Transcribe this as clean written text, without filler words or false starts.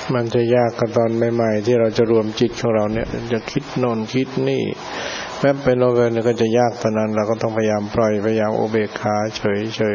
มันจะยากกันตอนใหม่ๆที่เราจะรวมจิตของเราเนี่ยจะคิดโน่นคิดนี่แม้เป็นโลกเนี่ยก็จะยากตอนนั้นเราก็ต้องพยายามปล่อยพยายามอุเบกขาเฉย